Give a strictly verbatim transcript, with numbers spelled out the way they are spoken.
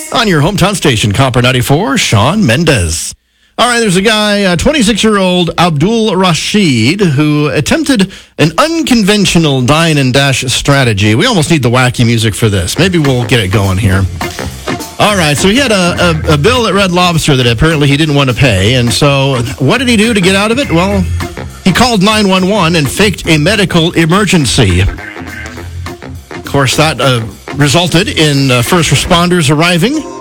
On your hometown station, Copper ninety-four, Sean Mendez. All right, there's a guy, uh, twenty-six-year-old Abdul Rashid, who attempted an unconventional dine and dash strategy. We almost need the wacky music for this. Maybe we'll get it going here. All right, so he had a, a, a bill at Red Lobster that apparently he didn't want to pay. And so what did he do to get out of it? Well, he called nine one one and faked a medical emergency. Of course, that uh, resulted in uh, first responders arriving